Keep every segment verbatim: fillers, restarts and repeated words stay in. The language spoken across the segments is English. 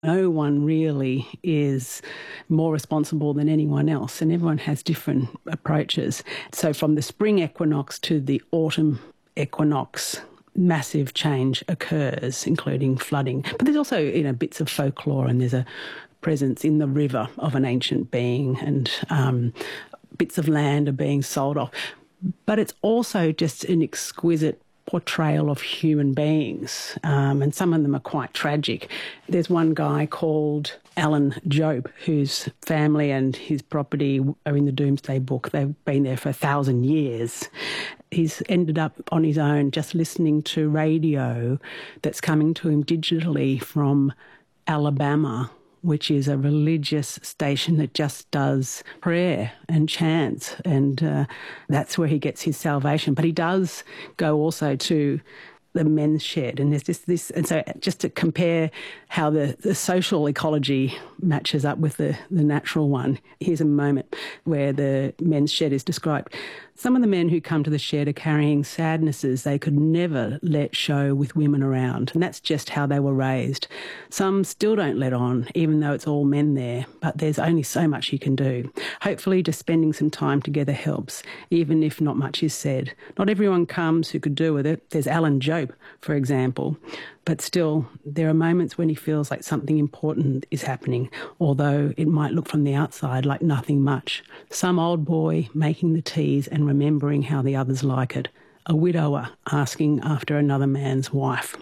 No one really is more responsible than anyone else, and everyone has different approaches. So from the spring equinox to the autumn equinox, massive change occurs, including flooding. But there's also, you know, bits of folklore, and there's a presence in the river of an ancient being, and um, bits of land are being sold off. But it's also just an exquisite portrayal of human beings, um, and some of them are quite tragic. There's one guy called Alan Jope, whose family and his property are in the Doomsday Book. They've been there for a thousand years. He's ended up on his own just listening to radio that's coming to him digitally from Alabama, which is a religious station that just does prayer and chants, and uh, that's where he gets his salvation. But he does go also to the men's shed, and there's just this, and so just to compare how the, the social ecology matches up with the, the natural one, here's a moment where the men's shed is described. Some of the men who come to the shed are carrying sadnesses they could never let show with women around, and that's just how they were raised. Some still don't let on, even though it's all men there, but there's only so much you can do. Hopefully just spending some time together helps, even if not much is said. Not everyone comes who could do with it. There's Alan Jope, for example, but still there are moments when he feels like something important is happening, although it might look from the outside like nothing much. Some old boy making the teas and remembering how the others like it. A widower asking after another man's wife.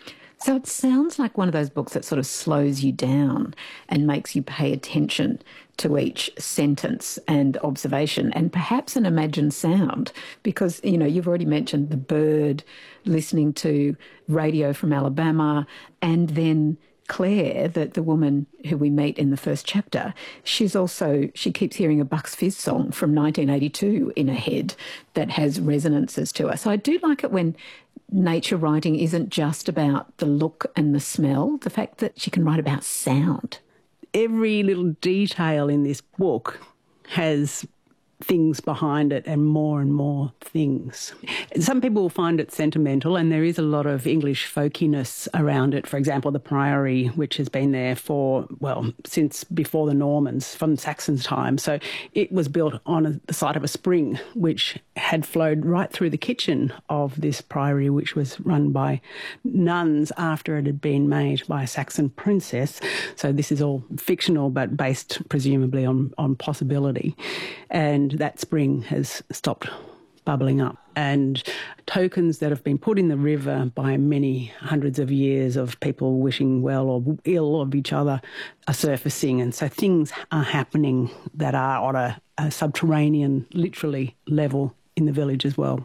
So it sounds like one of those books that sort of slows you down and makes you pay attention to each sentence and observation and perhaps an imagined sound, because, you know, you've already mentioned the bird listening to radio from Alabama, and then Claire, the, the woman who we meet in the first chapter, she's also, she keeps hearing a Bucks Fizz song from nineteen eighty-two in her head that has resonances to her. So I do like it when nature writing isn't just about the look and the smell, the fact that she can write about sound. Every little detail in this book has things behind it, and more and more things. Some people will find it sentimental, and there is a lot of English folkiness around it. For example, the Priory, which has been there for, well, since before the Normans, from Saxon's time. So it was built on a, the site of a spring, which had flowed right through the kitchen of this Priory, which was run by nuns after it had been made by a Saxon princess. So this is all fictional, but based presumably on, on possibility. And that spring has stopped bubbling up. And tokens that have been put in the river by many hundreds of years of people wishing well or ill of each other are surfacing. And so things are happening that are on a, a subterranean, literally, level in the village as well.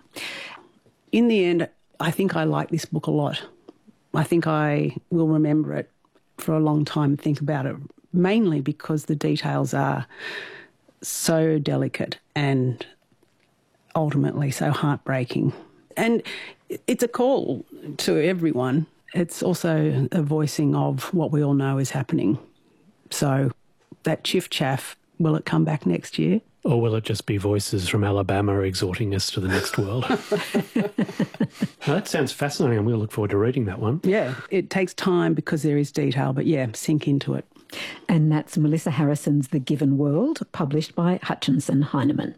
In the end, I think I like this book a lot. I think I will remember it for a long time and think about it, mainly because the details are so delicate and ultimately so heartbreaking. And it's a call to everyone. It's also a voicing of what we all know is happening. So that chiff chaff, will it come back next year? Or will it just be voices from Alabama exhorting us to the next world? Now, that sounds fascinating, and we'll look forward to reading that one. Yeah, it takes time because there is detail, but yeah, sink into it. And that's Melissa Harrison's The Given World, published by Hutchinson Heinemann.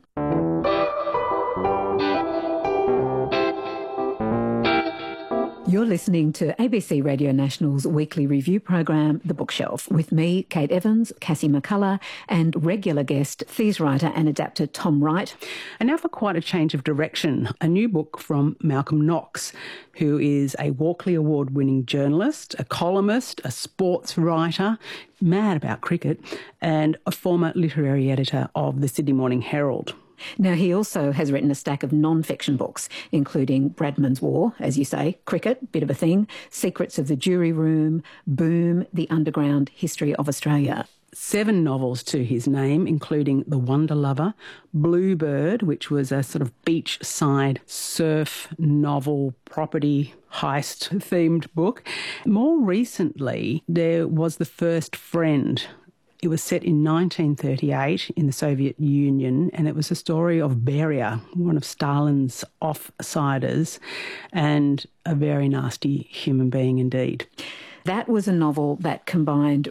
You're listening to A B C Radio National's weekly review program, The Bookshelf, with me, Kate Evans, Cassie McCullough, and regular guest, thesis writer and adapter Tom Wright. And now for quite a change of direction, a new book from Malcolm Knox, who is a Walkley Award-winning journalist, a columnist, a sports writer, mad about cricket, and a former literary editor of the Sydney Morning Herald. Now, he also has written a stack of non-fiction books, including Bradman's War, as you say, cricket, bit of a thing, Secrets of the Jury Room, Boom, The Underground History of Australia. Seven novels to his name, including The Wonder Lover, Bluebird, which was a sort of beachside surf novel property heist-themed book. More recently, there was The First Friend. It was set in nineteen thirty-eight in the Soviet Union, and it was a story of Beria, one of Stalin's offsiders, and a very nasty human being indeed. That was a novel that combined